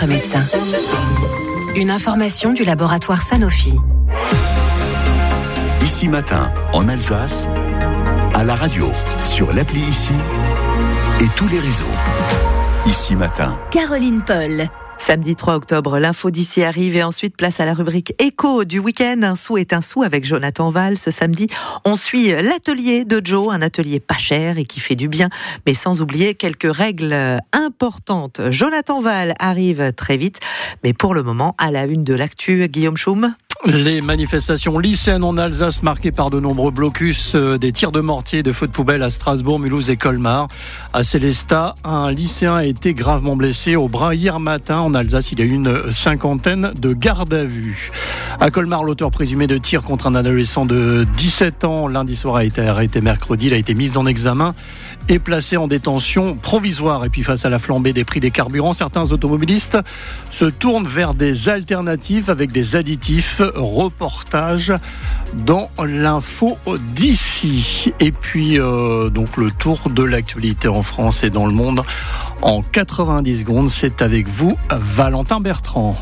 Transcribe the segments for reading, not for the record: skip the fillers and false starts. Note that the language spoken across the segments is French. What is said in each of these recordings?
votre médecin. Une information du laboratoire Sanofi. Ici Matin, en Alsace, à la radio, sur l'appli Ici et tous les réseaux. Ici Matin. Caroline Paul. Samedi 3 octobre, l'info d'ici arrive et ensuite place à la rubrique écho du week-end. Un sou est un sou avec Jonathan Val. Ce samedi, on suit l'atelier de Joe, un atelier pas cher et qui fait du bien, mais sans oublier quelques règles importantes. Jonathan Val arrive très vite, mais pour le moment, à la une de l'actu, Guillaume Schum. Les manifestations lycéennes en Alsace marquées par de nombreux blocus, des tirs de mortier et de feux de poubelle à Strasbourg, Mulhouse et Colmar. À Sélestat, un lycéen a été gravement blessé au bras hier matin. En Alsace, il y a eu une cinquantaine de gardes à vue. À Colmar, l'auteur présumé de tirs contre un adolescent de 17 ans lundi soir a été arrêté mercredi. Il a été mis en examen et placé en détention provisoire. Et puis face à la flambée des prix des carburants, certains automobilistes se tournent vers des alternatives avec des additifs. Reportage dans l'info d'ici. Et puis donc le tour de l'actualité en France et dans le monde en 90 secondes. C'est avec vous, Valentin Bertrand.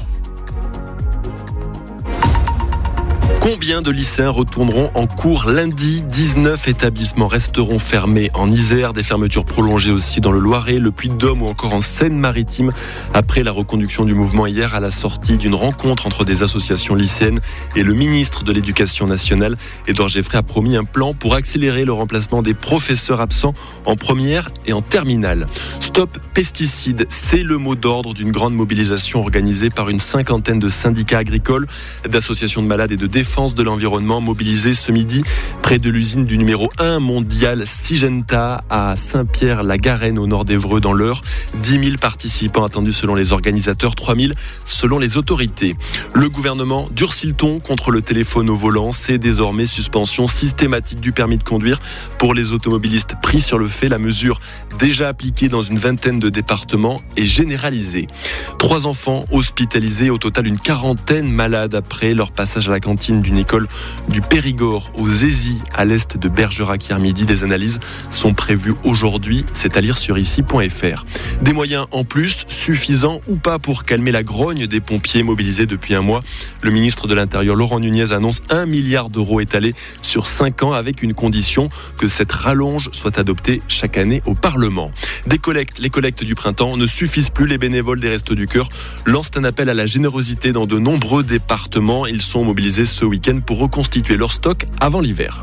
Combien de lycéens retourneront en cours lundi ? 19 établissements resteront fermés en Isère, des fermetures prolongées aussi dans le Loiret, le Puy-de-Dôme ou encore en Seine-Maritime après la reconduction du mouvement hier à la sortie d'une rencontre entre des associations lycéennes et le ministre de l'Éducation nationale. Édouard Geffray a promis un plan pour accélérer le remplacement des professeurs absents en première et en terminale. Stop pesticides, c'est le mot d'ordre d'une grande mobilisation organisée par une cinquantaine de syndicats agricoles, d'associations de malades et de défense de l'environnement mobilisés ce midi près de l'usine du numéro 1 mondial Syngenta à Saint-Pierre-la-Garenne au nord d'Évreux dans l'Eure. 10 000 participants attendus selon les organisateurs, 3 000 selon les autorités. Le gouvernement durcit le ton contre le téléphone au volant. C'est désormais suspension systématique du permis de conduire pour les automobilistes pris sur le fait. La mesure, déjà appliquée dans une vingtaine de départements, est généralisée. 3 enfants hospitalisés, au total une quarantaine malades après leur passage à la cantine d'une école du Périgord aux Zézy à l'est de Bergerac hier midi. Des analyses sont prévues aujourd'hui, c'est à lire sur ici.fr. Des moyens en plus, suffisants ou pas pour calmer la grogne des pompiers mobilisés depuis un mois. Le ministre de l'Intérieur Laurent Nunez annonce 1 milliard d'euros étalés sur 5 ans avec une condition, que cette rallonge soit adoptée chaque année au Parlement. Les collectes du printemps ne suffisent plus. Les bénévoles des Restos du Cœur lancent un appel à la générosité dans de nombreux départements. Ils sont mobilisés ce week-end pour reconstituer leur stock avant l'hiver.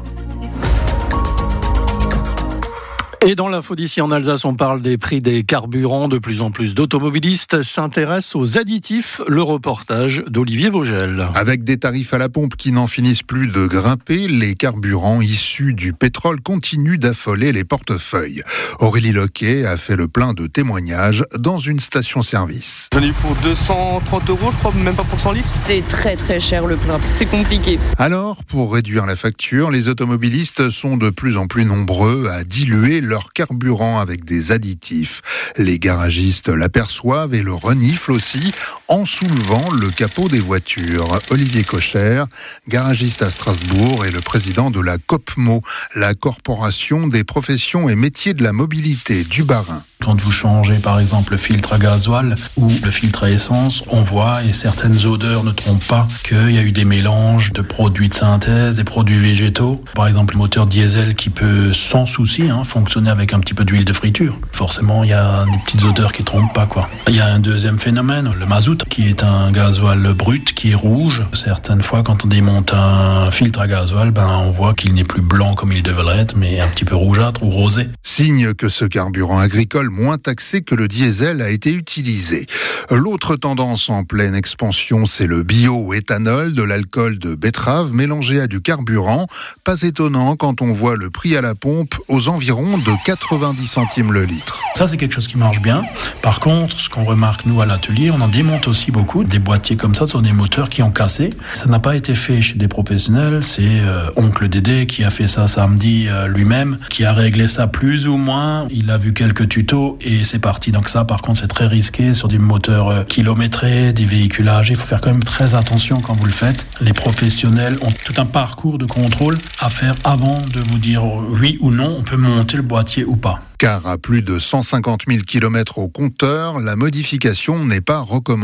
Et dans l'info d'ici en Alsace, on parle des prix des carburants. De plus en plus d'automobilistes s'intéressent aux additifs. Le reportage d'Olivier Vogel. Avec des tarifs à la pompe qui n'en finissent plus de grimper, les carburants issus du pétrole continuent d'affoler les portefeuilles. Aurélie Loquet a fait le plein de témoignages dans une station-service. J'en ai eu pour 230 €, je crois, même pas pour 100 litres. C'est très très cher le plein, c'est compliqué. Alors, pour réduire la facture, les automobilistes sont de plus en plus nombreux à diluer leur carburant avec des additifs. Les garagistes l'aperçoivent et le reniflent aussi en soulevant le capot des voitures. Olivier Cocher, garagiste à Strasbourg, est le président de la COPMO, la Corporation des professions et métiers de la mobilité du Bas-Rhin. Quand vous changez par exemple le filtre à gasoil ou le filtre à essence, on voit, et certaines odeurs ne trompent pas, qu'il y a eu des mélanges de produits de synthèse, des produits végétaux. Par exemple le moteur diesel qui peut sans souci fonctionner avec un petit peu d'huile de friture. Forcément il y a des petites odeurs qui ne trompent pas, quoi. Il y a un deuxième phénomène, le mazout, qui est un gasoil brut qui est rouge. Certaines fois quand on démonte un filtre à gasoil, on voit qu'il n'est plus blanc comme il devrait être, mais un petit peu rougeâtre ou rosé. Signe que ce carburant agricole moins taxé que le diesel a été utilisé. L'autre tendance en pleine expansion, c'est le bioéthanol, de l'alcool de betterave mélangé à du carburant. Pas étonnant quand on voit le prix à la pompe aux environs de 90 centimes le litre. Ça, c'est quelque chose qui marche bien. Par contre, ce qu'on remarque, nous, à l'atelier, on en démonte aussi beaucoup. Des boîtiers comme ça sont des moteurs qui ont cassé. Ça n'a pas été fait chez des professionnels. C'est Oncle Dédé qui a fait ça samedi lui-même, qui a réglé ça plus ou moins. Il a vu quelques tutos et c'est parti. Donc ça, par contre, c'est très risqué sur des moteurs kilométrés, des véhicules âgés. Il faut faire quand même très attention quand vous le faites. Les professionnels ont tout un parcours de contrôle à faire avant de vous dire oui ou non, on peut monter le boîtier ou pas. Car à plus de 150 000 km au compteur, la modification n'est pas recommandée.